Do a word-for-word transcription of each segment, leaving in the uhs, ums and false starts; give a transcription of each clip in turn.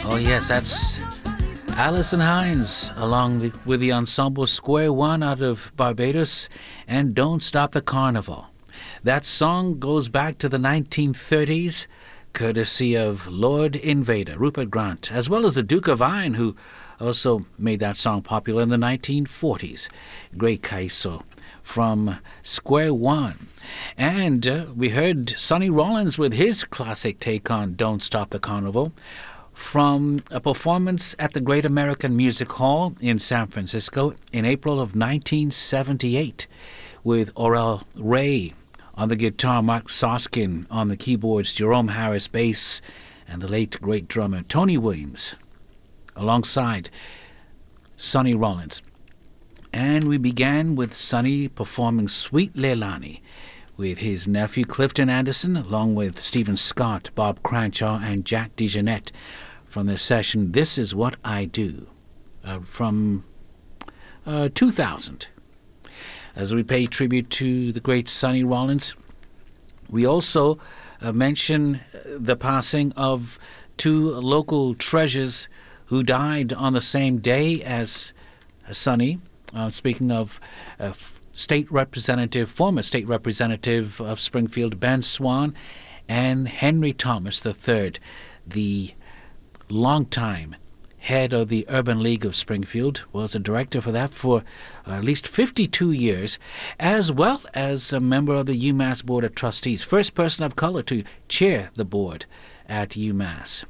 Oh yes, that's Alison Hines along the, with the ensemble Square One out of Barbados and Don't Stop the Carnival. That song goes back to the nineteen thirties, courtesy of Lord Invader, Rupert Grant, as well as the Duke of Iron, who also made that song popular in the nineteen forties. Great Kaiso from Square One. And uh, we heard Sonny Rollins with his classic take on Don't Stop the Carnival from a performance at the Great American Music Hall in San Francisco in April of nineteen seventy-eight with Orel Ray on the guitar, Mark Soskin on the keyboards, Jerome Harris bass, and the late great drummer Tony Williams alongside Sonny Rollins. And we began with Sonny performing Sweet Leilani with his nephew Clifton Anderson, along with Stephen Scott, Bob Cranshaw, and Jack DeJohnette from their session This Is What I Do uh, from uh, two thousand. As we pay tribute to the great Sonny Rollins, we also uh, mention the passing of two local treasures who died on the same day as uh, Sonny. Uh, speaking of uh, State Representative, former State Representative of Springfield, Ben Swan, and Henry Thomas the third, the longtime head of the Urban League of Springfield, was a director for that for uh, at least fifty-two years, as well as a member of the UMass Board of Trustees, first person of color to chair the board at UMass.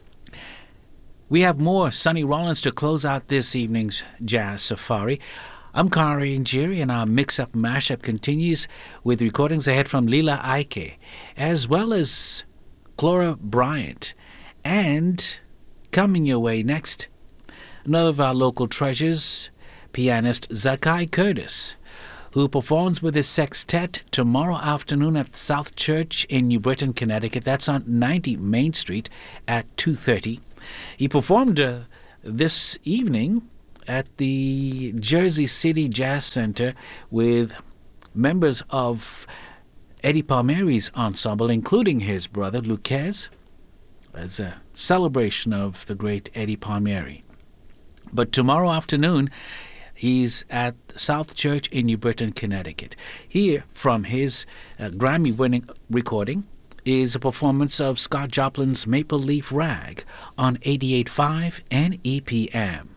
We have more Sonny Rollins to close out this evening's Jazz Safari. I'm Kari Njiri, and our mix-up mashup continues with recordings ahead from Lila Ike, as well as Clora Bryant. And coming your way next, another of our local treasures, pianist Zakai Curtis, who performs with his sextet tomorrow afternoon at South Church in New Britain, Connecticut. That's on ninety Main Street at two thirty. He performed uh, this evening at the Jersey City Jazz Center with members of Eddie Palmieri's ensemble, including his brother Luquez, as a celebration of the great Eddie Palmieri. But tomorrow afternoon, he's at South Church in New Britain, Connecticut. Here, from his uh, Grammy-winning recording, is a performance of Scott Joplin's Maple Leaf Rag on eighty-eight point five N E P M.